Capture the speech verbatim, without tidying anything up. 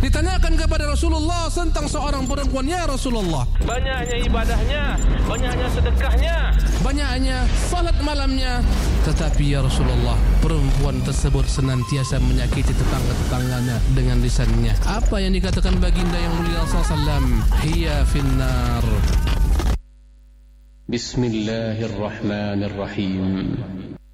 Ditanyakan kepada Rasulullah tentang seorang perempuan, ya Rasulullah, banyaknya ibadahnya, banyaknya sedekahnya, banyaknya salat malamnya, tetapi ya Rasulullah, perempuan tersebut senantiasa menyakiti tetangga-tetangganya dengan lisannya. Apa yang dikatakan baginda yang mulia sallallahu alaihi wasallam? Hiya finnar. Bismillahirrahmanirrahim.